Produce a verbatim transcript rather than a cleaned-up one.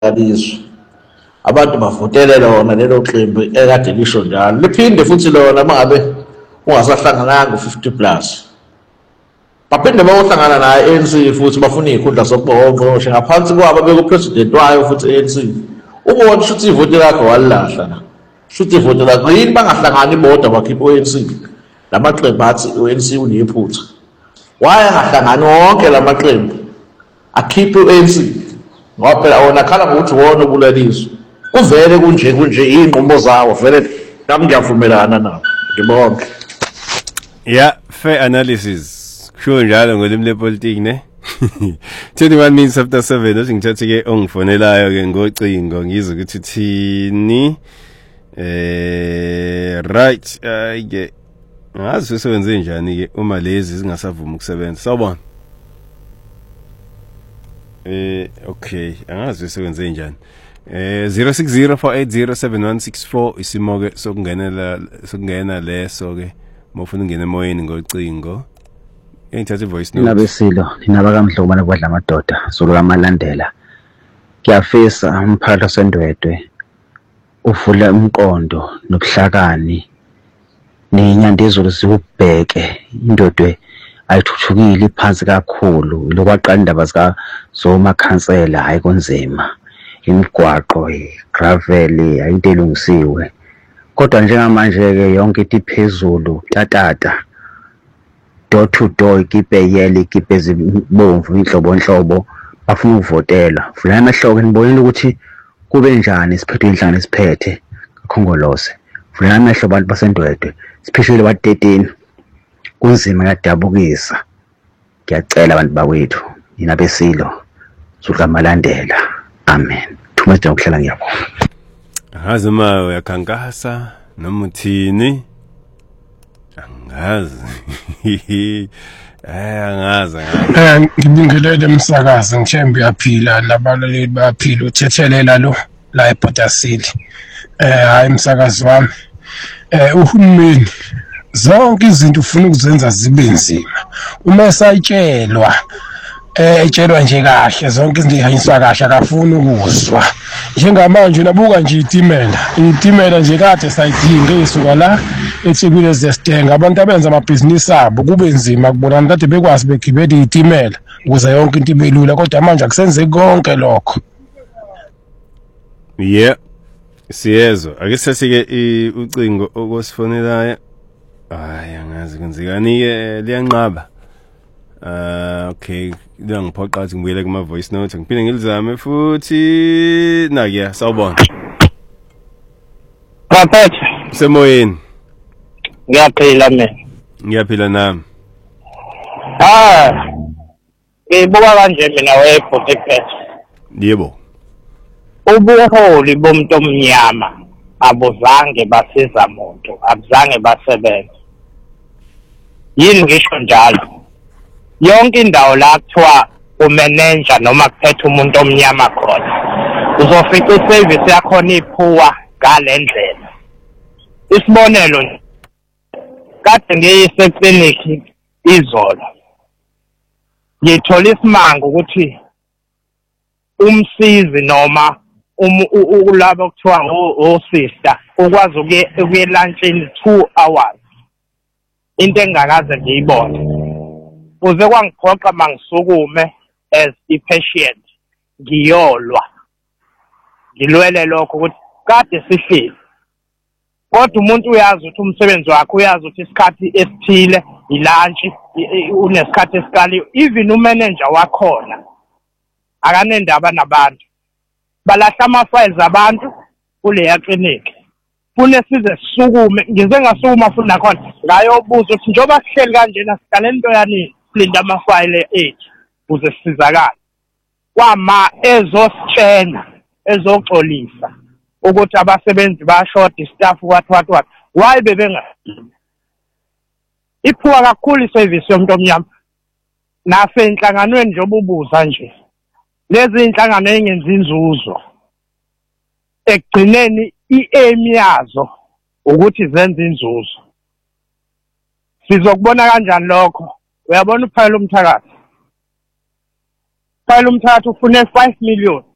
lizwe abantu bavotele lona lelo qembu ekade lisho njalo liphinde futhi lona mangabe ungasahlangananga u-fifty plus baphinde bayohlangana naye A N C futhi bafuna izikhundla zokubonqosha ngaphansi kwabo beka upresident wayo futhi A N C ubona shuthi ivoti lakho walilahla na shuthi ivoti lakho yini bangahlangani bodwa bakhipha u-A N C lamaqembu athi u-A N C unephutha waya ngahlangani wonke lamaqembu akhiphe u-A N C ngoba phela wona khala ngokuthi wona obulalizwe kuvele kunje kunje inqomo zawo vele nami ngiyavumelana nabo ngibonke. Yeah, fair analysis. Sure njalo ngolimi lepolitiki ne. twenty-one minutes after seven uthi ngithathe ke ongifonelayo ke ngocingo ngizwe ukuthi thini eh right ayike ngazi usebenze njani ke uma lezi zingasavuma ukusebenza sawubona. Eh okay angazi usebenze njani. Eh zero six zero four eight zero seven one six four isimo ke sokungenela sokungena leso ke mofuna ungena emoyeni ngocingo. Engithathe voice note. Nabesilo ninaba kamhlobana kwadla amadoda solo kamalandela. Kuyafisa umphakathi wasendwedwe uvula umqondo nobuhlakani ninyandezulu sibubheke indodwe ayithuthukile iphansi kakhulu lokwaqala indaba zika zoma khansela hayi konzima imigwaqo gravel ayinto elungisiwe kodwa njengamanje ke yonke into iphezulu tatata door to door ikipe yeli ikipe ezibomvu inhlobo nhlobo bafuna ukuvotela vula amahlo nibonile ukuthi kube njani siphethe inhlangano esiphethe kakhongolose vula amahlo abantu basendwedwe siphishile ba thirteen kunzima kuyadabukisa ngiyacela abantu bakwethu nina besilo sukamalandela amen thumaje ukuhlala ngiyabona angazi uma uyakhankasa noma uthini angazi eh angazi eh ngibingelele umsakazi ngithemba uyaphila nabalaleli bayaphila uthethelela lo la ePortasili eh hayi umsakazi wami eh uhulumeni zonke izinto ufuna ukuzenza zibe nzima uma esatshelwa eh etshelwa nje kahle zonke izinto ihanyiswa kahle akafuni ukuzwa njengamanje nabuka nje itimela itimela nje kade sayidinga isuka la eThekwini zeStenga abantu abenza amabhizinisi abo kube nzima kubona kade bekwazi begibela itimela ukuze yonke into ibe lula kodwa manje akusenze konke lokho. Yeah siyezo ake sasike ucingo okosifonelayo hayi angazi kwenzekani ke liyanqaba. Uh okay ngiphoqa ukuthi ngibuyele kuma voice note ngiphinde ngilizame futhi nakuya sawubona. Prophet semoyeni ngiyaphila mina. Ngiyaphila nami. Ah ngibuka kanje mina wePortasili. Yebo. Ubuholi bomuntu omnyama abuzange basiza umuntu abuzange basebenza. Yini ngisho njalo yonke indawo la kuthiwa umanager noma kuphethe umuntu omnyama khona uzofica iservice yakhona iphuwa ngalendlela. Isibonelo kade ngiyise clinic izolo ngithola isimanga ukuthi umsizi noma ulabo kuthiwa o-sister ukwazi ukuye lunchini two hours into engakaze ngiyibone uze kwangiphoqa mangisukume as i-patient ngiyolwa ngilwele lokho ukuthi kade sihleli kodwa umuntu uyazi ukuthi umsebenzi wakhe uyazi ukuthi isikhathi esithile ilunch unesikhathi esikali even umanager wakhona akanendaba nabantu balahla ama-files abantu kuleya clinic fune size sisukume ngize ngasukuma futhi nakhona ngayobuza ukuthi njoba sihleli kanjena sikale into yanini silinda ama-file ethu ukuze sisizakale kwama ezositshena ezoxolisa ukuthi abasebenzi bashoda istaff wathi wathi wathi why bebenga iphuwa kakhulu iservice yomuntu omnyama nasenhlanganweni nje obubuza nje lezi inhlangano engenza inzuzo ekugcineni i-aim yazo ukuthi zenze inzuzo sizokubona kanjani lokho uyabona uphayela umthakathi phayela umthakathi ufune five million